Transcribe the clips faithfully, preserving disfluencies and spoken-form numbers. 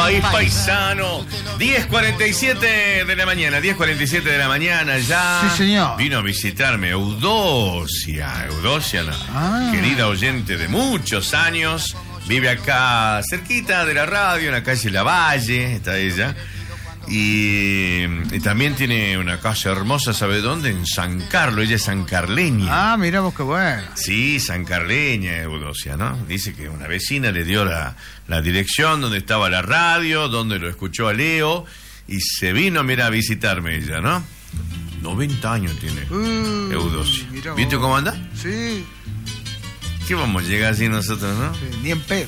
país paisano. diez cuarenta y siete de la mañana, diez cuarenta y siete de la mañana ya. Sí, señor. Vino a visitarme Eudocia, Eudocia, la Ah. querida oyente de muchos años. Vive acá cerquita de la radio, en la calle Lavalle, está ella. Y, y también tiene una casa hermosa, ¿sabe dónde? En San Carlos, ella es sancarleña. Ah, mira vos qué bueno. Sí, sancarleña, Eudocia, ¿no? Dice que una vecina le dio la, la dirección donde estaba la radio, donde lo escuchó a Leo, y se vino, mira, a visitarme ella, ¿no? noventa años tiene Uh, Eudocia. mirá vos. ¿Viste cómo anda? Sí, ¿Qué vamos a llegar así nosotros, no? sí, ni en pedo.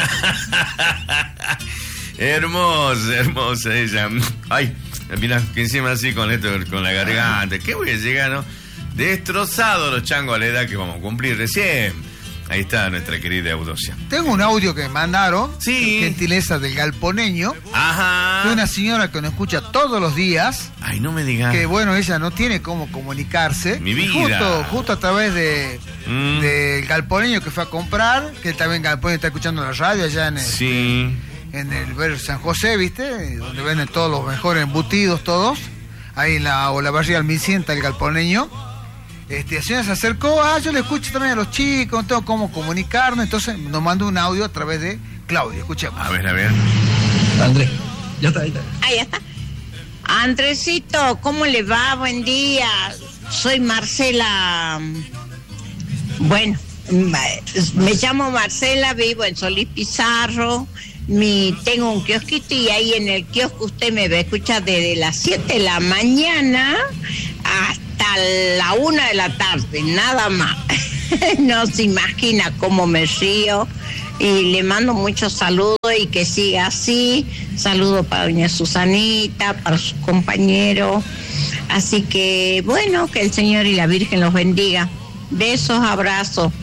Hermosa, hermosa ella. Ay, mira, que encima así con esto, con la garganta. ¿Qué voy a llegar, no? Destrozado los changos a la edad que vamos a cumplir recién. Ahí está nuestra querida Eudocia. Tengo un audio que me mandaron, Sí. gentileza del galponeño, Ajá. de una señora que nos escucha todos los días, Ay, no me digas. que bueno, ella no tiene cómo comunicarse. Mi vida. Justo, justo a través de Mm. del galponeño que fue a comprar, que él también galponeño está escuchando la radio allá en el, Sí. en el barrio San José, ¿viste? Donde venden todos los mejores embutidos, todos. Ahí en la Olavarría Almicienta, el galponeño. Este, la señora se acercó, ah, yo le escucho también a los chicos, no tengo cómo comunicarnos, entonces nos mandó un audio a través de Claudio, escuchemos. A ver, a ver. Andrés, ya está, ahí está. Ahí está. Andresito, ¿cómo le va? Buen día. Soy Marcela. Bueno, me llamo Marcela, vivo en Solís Pizarro. Mi, tengo un kiosquito y ahí en el kiosco usted me va a escuchar desde las siete de la mañana hasta la una de la tarde, nada más. No se imagina cómo me río. Y le mando muchos saludos y que siga así. Saludos para doña Susanita, para sus compañeros. Así que, bueno, que el Señor y la Virgen los bendiga. Besos, abrazos.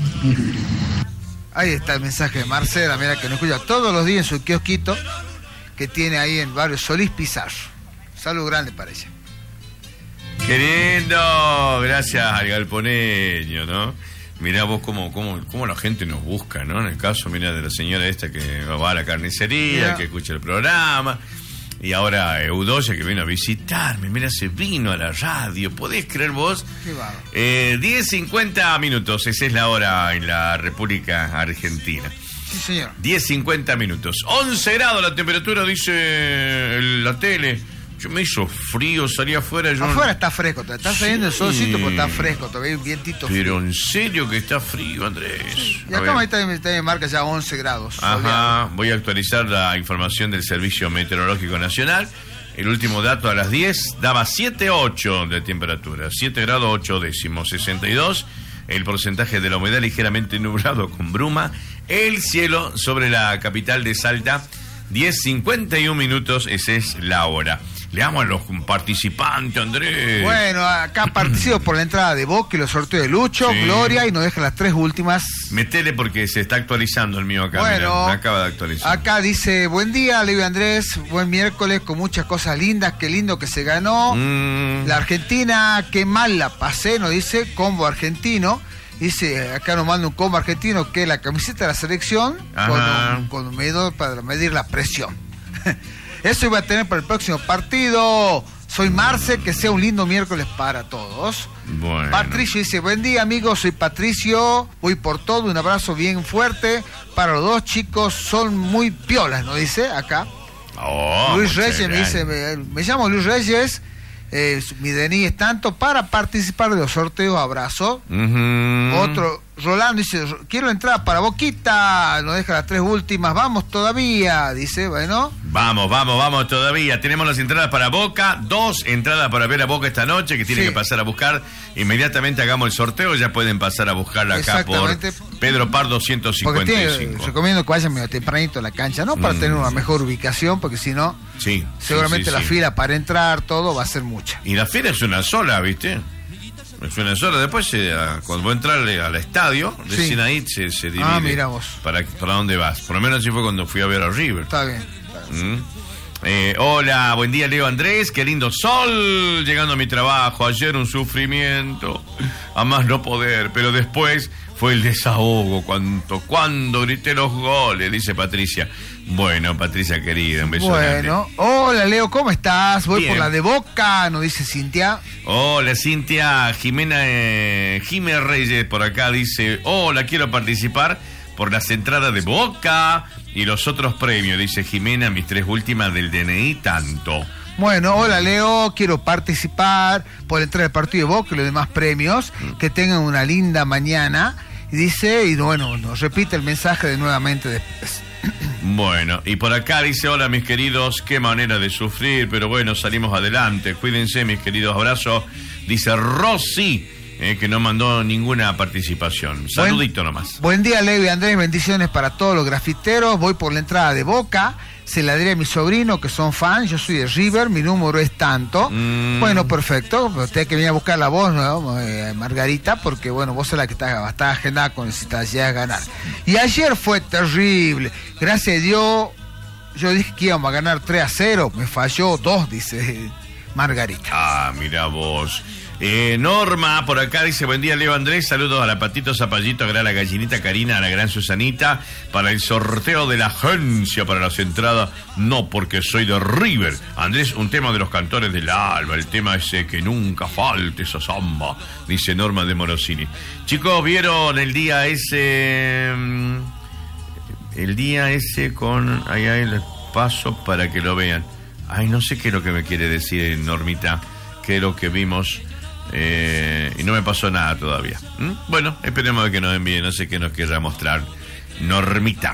Ahí está el mensaje de Marcela, mira, que nos escucha todos los días en su kiosquito que tiene ahí en el barrio Solís Pizarro. Salud grande para ella. Qué lindo. Gracias al galponeño, ¿no? Mirá vos cómo, cómo, cómo la gente nos busca, ¿no? En el caso, mira, de la señora esta que va a la carnicería, Mira. que escucha el programa. Y ahora Eudocia, que vino a visitarme. Mira, se vino a la radio. ¿Podés creer vos? Qué bárbaro. Eh, diez cincuenta minutos. Esa es la hora en la República Argentina. Sí, señor. diez cincuenta minutos. once grados la temperatura, dice el- la tele. Yo me hizo frío, salí afuera. Yo Afuera está fresco, te está saliendo el Sí. solcito, pero está fresco, todavía hay un vientito frío. Pero en serio que está frío, Andrés. Y A acá ver. ahí también, también marca ya once grados. soleado. Ajá, voy a actualizar la información del Servicio Meteorológico Nacional. El último dato a las diez daba siete coma ocho de temperatura, siete grados ocho décimos, sesenta y dos. El porcentaje de la humedad ligeramente nublado con bruma. El cielo sobre la capital de Salta, diez cincuenta y un minutos, esa es la hora. Le damos a los participantes, Andrés. Bueno, acá participo por la entrada de Boca y los sorteos de Lucho, Sí. Gloria, y nos deja las tres últimas. Metele porque se está actualizando el mío acá. Bueno, mirá, me acaba de actualizar. Acá dice, buen día, Leo y Andrés, buen miércoles con muchas cosas lindas, qué lindo que se ganó. Mm. La Argentina, qué mal la pasé, nos dice, combo argentino. Dice, acá nos manda un combo argentino que es la camiseta de la selección con Ajá. un, con un medidor para medir la presión. Eso iba a tener para el próximo partido. Soy Marce, que sea un lindo miércoles para todos. Bueno. Patricio dice, buen día amigos, soy Patricio, voy por todo, un abrazo bien fuerte para los dos chicos, son muy piolas, ¿no? Dice acá. Oh, Luis muchas Reyes me gracias. dice, me, me llamo Luis Reyes, eh, mi D N I es tanto para participar de los sorteos, abrazo. Ujú. Otro, Rolando dice, quiero entrar para Boquita, nos deja las tres últimas, vamos todavía, dice, bueno. Vamos, vamos, vamos todavía. Tenemos las entradas para Boca, dos entradas para ver a Boca esta noche que tienen Sí. que pasar a buscar. Inmediatamente hagamos el sorteo, ya pueden pasar a buscarla acá por Exactamente. Pedro Pardo ciento Porque cincuenta y tiene, cinco. recomiendo que vayan medio tempranito a la cancha, ¿no? Para Mm. tener una mejor ubicación, porque si no, Sí. seguramente sí, sí, la sí. fila para entrar, todo va a ser mucha. Y la fila es una sola, ¿viste? Es una sola. Después, se, a- cuando vos entrar al estadio, Sí. recién ahí se, se divide. Ah, mira vos. Para, para dónde vas. Por lo menos así fue cuando fui a ver a River. Está bien. Está bien. Mm. Eh, hola, buen día Leo Andrés, qué lindo sol llegando a mi trabajo, ayer un sufrimiento, a más no poder, pero después fue el desahogo, cuánto, cuando grité los goles, dice Patricia. Bueno, Patricia querida, un beso Bueno, grande. Hola Leo, ¿cómo estás? Voy Bien. por la de Boca, nos dice Cintia. Hola Cintia, Jimena eh, Jiménez Reyes por acá dice, hola, quiero participar por las entradas de Boca y los otros premios, dice Jimena, mis tres últimas del D N I, tanto. Bueno, hola Leo, quiero participar por entrar al partido de Boca y los demás premios, que tengan una linda mañana. Y dice, y bueno, nos repite el mensaje de nuevamente después. Bueno, y por acá dice, hola mis queridos, qué manera de sufrir, pero bueno, salimos adelante, cuídense mis queridos, abrazos, dice Rosy, eh, que no mandó ninguna participación, saludito buen, nomás. Buen día Leo y Andrés, bendiciones para todos los grafiteros, voy por la entrada de Boca, se la diré a mis sobrinos que son fans, yo soy de River, mi número es tanto. Mm. Bueno, perfecto, usted que viene a buscar la voz, ¿no? eh, Margarita, porque bueno, vos sos la que está, está agendada con necesidad de ganar. Y ayer fue terrible, gracias a Dios, yo dije que íbamos a ganar tres a cero, me falló dos, dice Margarita. Ah, mira vos. Eh, Norma, por acá dice, buen día Leo Andrés, saludos a la Patito Zapallito, a la gallinita Karina, a la gran Susanita, para el sorteo de la agencia para las entradas, no porque soy de River. Andrés, un tema de los cantores del alba, el tema ese que nunca falte esa samba, dice Norma de Morosini. Chicos, ¿vieron el día ese? El día ese con... Ahí, ahí les paso para que lo vean. Ay, no sé qué es lo que me quiere decir Normita, qué es lo que vimos... Eh, y no me pasó nada todavía. ¿Mm? Bueno, esperemos a que nos envíe, no sé qué nos quiera mostrar Normita.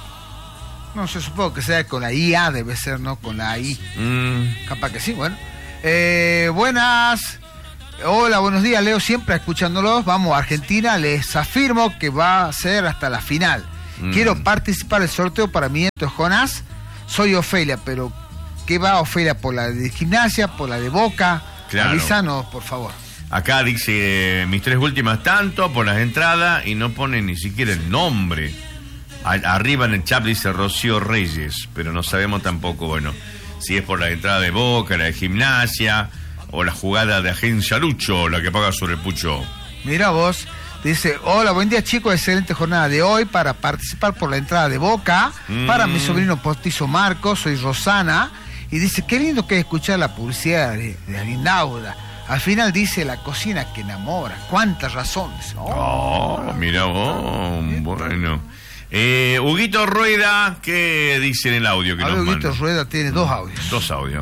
No sé, supongo que sea con la I A, debe ser, ¿no? Con la I. Mm. Capaz que sí, bueno. Eh, buenas. Hola, buenos días, Leo, siempre escuchándolos. Vamos a Argentina, les afirmo que va a ser hasta la final. Mm. Quiero participar del sorteo para mi nieto Jonás. Soy Ofelia, pero ¿qué va Ofelia? ¿Por la de Gimnasia? ¿Por la de Boca? Claro. Avísanos, por favor. Acá dice, mis tres últimas tanto por las entradas y no pone ni siquiera el nombre. A, arriba en el chat dice Rocío Reyes, pero no sabemos tampoco, bueno, si es por la entrada de Boca, la de Gimnasia o la jugada de Agencia Lucho, la que paga sobre el pucho. Mira vos, dice, hola, buen día chicos, excelente jornada de hoy para participar por la entrada de Boca, mm. para mi sobrino postizo Marcos, soy Rosana. Y dice, qué lindo que es escuchar la publicidad de, de Aguinaldo. Al final dice, la cocina que enamora. ¿Cuántas razones? Oh, oh mira vos, bueno. Eh, Huguito Rueda, ¿qué dice en el audio que nos Huguito manda? Rueda tiene dos audios. Dos audios.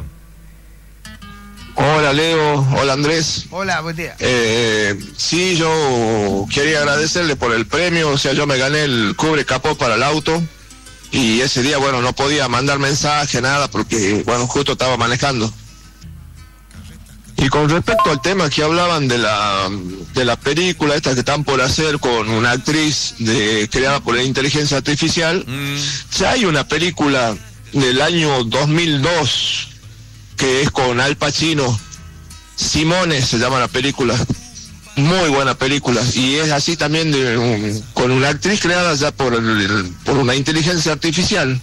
Hola Leo, hola Andrés. Hola, buen día. Eh, sí, yo quería agradecerle por el premio, o sea, yo me gané el cubre capó para el auto. Y ese día, bueno, no podía mandar mensaje, nada, porque, bueno, justo estaba manejando. Y con respecto al tema que hablaban de la de la película esta que están por hacer con una actriz de, creada por la inteligencia artificial, mm. ya hay una película del año dos mil dos que es con Al Pacino, Simone se llama la película. Muy buena película, y es así también de, um, con una actriz creada ya por, el, por una inteligencia artificial.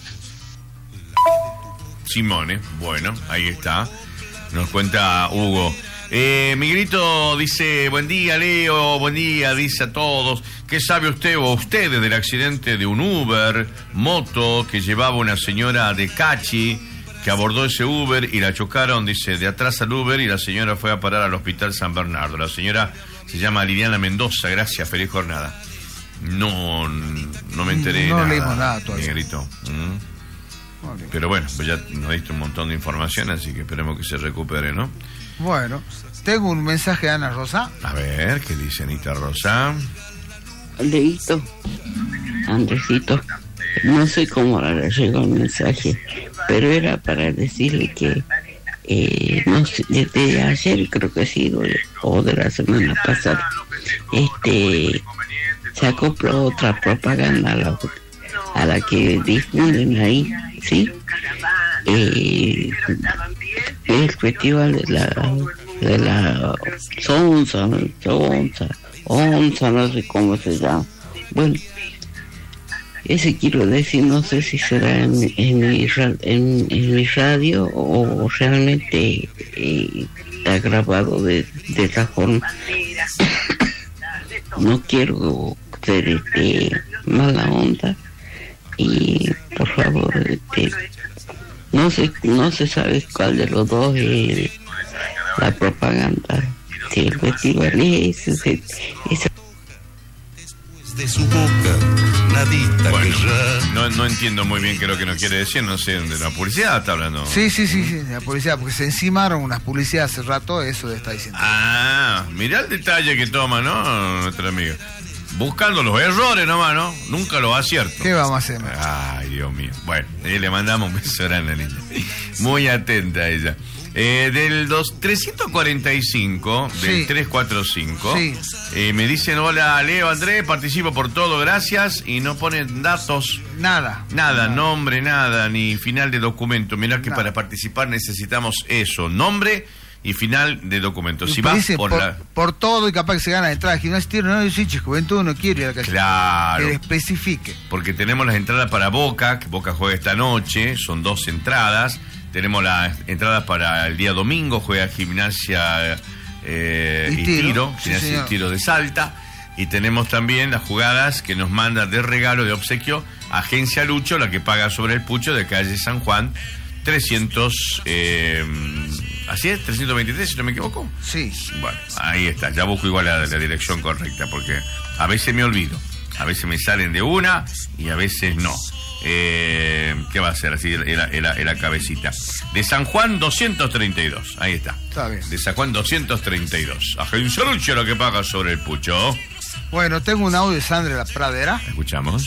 Simone, bueno, ahí está, nos cuenta Hugo. Eh, Miguelito dice, buen día Leo, buen día, dice a todos, ¿qué sabe usted o ustedes del accidente de un Uber, moto, que llevaba una señora de Cachi, que abordó ese Uber y la chocaron, dice, de atrás al Uber y la señora fue a parar al Hospital San Bernardo? La señora se llama Liliana Mendoza, gracias, feliz jornada. No, no me enteré no nada. No leímos nada todavía. Miguelito. ¿Mm? Okay. Pero bueno, pues ya nos diste un montón de información, así que esperemos que se recupere, ¿no? Bueno, tengo un mensaje de Ana Rosa. A ver, ¿qué dice Anita Rosa? Leito, Andresito, no sé cómo le llegó el mensaje, pero era para decirle que Eh, no sé, desde ayer creo que ha sido o de la semana pasada este se acopló otra propaganda a la, a la que difunden ahí, sí, eh, el festival de la de la Sonza, Sonza, Onza, no sé cómo se llama. Bueno, ese quiero decir, no sé si será en, en, mi, en, en mi radio o realmente eh, está grabado de, de esa forma. No quiero ser este, mala onda. Y por favor, este, no se, no se sabe cuál de los dos es la propaganda. Si el festival es ese, ese. De su boca, nadita Bueno, que ya... no, no entiendo muy bien qué es lo que nos quiere decir, no sé, de la publicidad está hablando. Sí, sí, sí, sí, de la publicidad, porque se encimaron unas publicidades hace rato, eso le está diciendo. Ah, mirá el detalle que toma, ¿no? Nuestra amiga. Buscando los errores nomás, ¿no? Nunca los aciertos. ¿Qué vamos a hacer? Ay, Dios mío. Bueno, eh, le mandamos un beso grande a la niña. Muy atenta ella. Eh, del dos, trescientos cuarenta y cinco, del Sí. trescientos cuarenta y cinco, Sí. eh, me dicen, hola Leo, Andrés, participo por todo, gracias, y no ponen datos, Nada. nada, nombre, nada, ni final de documento. Mirá que Nada. para participar necesitamos eso, nombre y final de documento. Si Y vas dice, por, por, la... por todo y capaz que se gana de entrada al gimnasio, tiro, no, sí, che, Juventud no quiere ir a la calle. Claro. Que especifique. Porque tenemos las entradas para Boca, que Boca juega esta noche, son dos entradas. Tenemos las entradas para el día domingo, juega Gimnasia eh, Y y Tiro, Tiro, sí, Gimnasia señor. y Tiro de Salta. Y tenemos también las jugadas que nos manda de regalo, de obsequio, Agencia Lucho, la que paga sobre el pucho de calle San Juan, trescientos, eh, ¿así es? trescientos veintitrés, si no me equivoco. Sí. Bueno, ahí está, ya busco igual la, la dirección correcta, porque a veces me olvido, a veces me salen de una y a veces no. Eh, ¿Qué va a ser? Así era, era, era cabecita. De San Juan doscientos treinta y dos, ahí está. Está bien. De San Juan doscientos treinta y dos. Agencia Lucho lo que paga sobre el pucho. Bueno, tengo un audio de Sandra La Pradera. Escuchamos.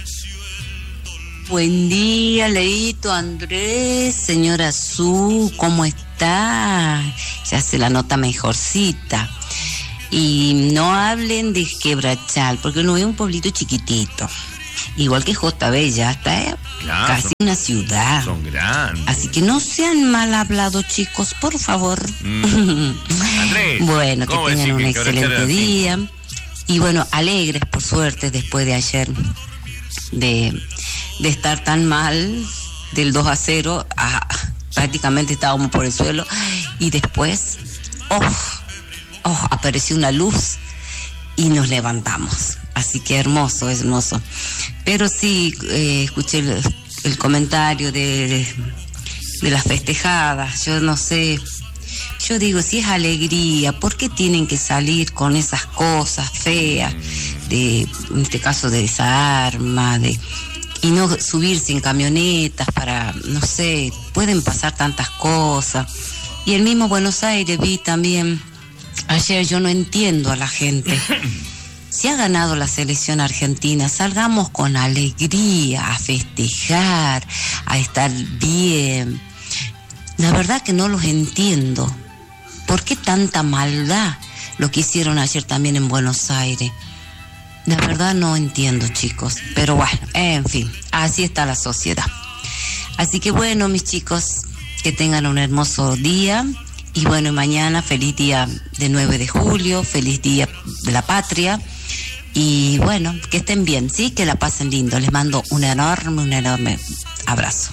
Buen día, Leito, Andrés, señora Su, ¿cómo está? Ya se la nota mejorcita. Y no hablen de Quebrachal, porque no es un pueblito chiquitito. Igual que J B, ya está ¿eh? Claro, casi son- una ciudad. Son grandes. Así que no sean mal hablados, chicos, por favor. Mm. Andrés, Bueno, que ¿cómo tengan decís un que Quebrachal excelente era así? día. Y bueno, alegres, por suerte, después de ayer, de, de estar tan mal, del dos a cero, a, prácticamente estábamos por el suelo. Y después, oh, oh, apareció una luz y nos levantamos. Así que hermoso, es hermoso. Pero sí, eh, escuché el, el comentario de, de, de las festejadas. Yo no sé, yo digo, si es alegría, ¿por qué tienen que salir con esas cosas feas? De, en este caso, de esa arma, de, y no subirse en camionetas para, no sé, pueden pasar tantas cosas. Y el mismo Buenos Aires vi también, ayer yo no entiendo a la gente. Si ha ganado la selección argentina, salgamos con alegría a festejar, a estar bien. La verdad que no los entiendo. ¿Por qué tanta maldad lo que hicieron ayer también en Buenos Aires? La verdad no entiendo, chicos. Pero bueno, en fin, así está la sociedad. Así que bueno, mis chicos, que tengan un hermoso día. Y bueno, mañana feliz día de nueve de julio, feliz día de la patria. Y bueno, que estén bien, sí, que la pasen lindo. Les mando un enorme, un enorme abrazo.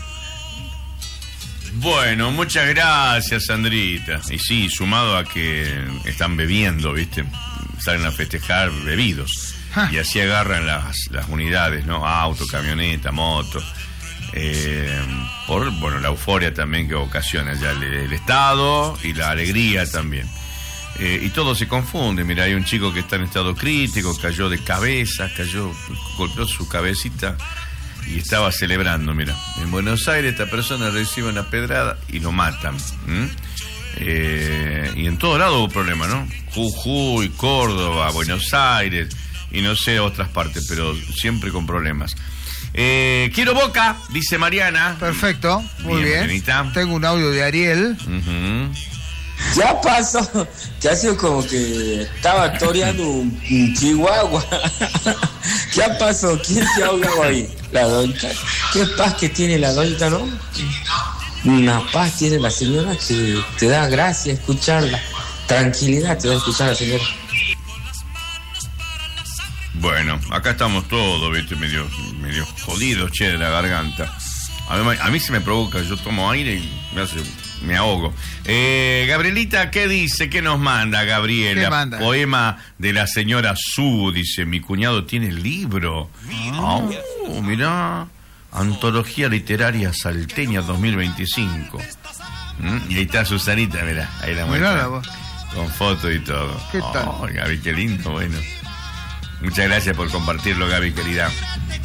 Bueno, muchas gracias, Sandrita. Y sí, sumado a que están bebiendo, ¿viste? Salen a festejar bebidos. Ah. Y así agarran las, las unidades, ¿no? Auto, camioneta, moto. Eh, por, bueno, la euforia también que ocasiona ya el, el Estado y la alegría también. Eh, y todo se confunde. Mira, hay un chico que está en estado crítico, cayó de cabeza, cayó, golpeó su cabecita y estaba celebrando. Mira, en Buenos Aires esta persona recibe una pedrada y lo matan. ¿Mm? Eh, y en todo lado hubo problema, ¿no? Jujuy, Córdoba, Buenos Aires y no sé otras partes, pero siempre con problemas. Eh, quiero Boca, dice Mariana. Perfecto, muy Bien, bien. Marianita. Tengo un audio de Ariel. Ujú. Ya pasó, que ha sido como que estaba toreando un, un chihuahua. ¿Qué pasó? ¿Quién se ahogó ahí? La doña. Qué paz que tiene la doña, ¿no? Una paz tiene la señora que te da gracia escucharla. Tranquilidad te da escuchar a la señora. Bueno, acá estamos todos, viste, medio, medio jodidos, che, de la garganta. A mí, a mí se me provoca, yo tomo aire y me hace Me ahogo. Eh, Gabrielita, ¿qué dice? ¿Qué nos manda, Gabriela? ¿Qué manda? Poema de la señora Su, dice, mi cuñado tiene el libro. Oh, mirá. Antología Literaria Salteña dos mil veinticinco. ¿Mm? Y ahí está Susanita, mirá, ahí la muestra. Con foto y todo. ¿Qué tal? Oh, Gaby, qué lindo, bueno. Muchas gracias por compartirlo, Gaby, querida.